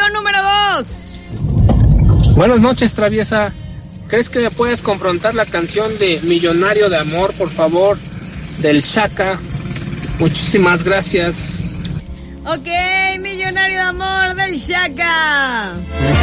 opción número 2. Buenas noches, traviesa. ¿Crees que me puedes confrontar la canción de Millonario de Amor, por favor, del Shaka? Muchísimas gracias. Ok, Millonario de Amor del Shaka.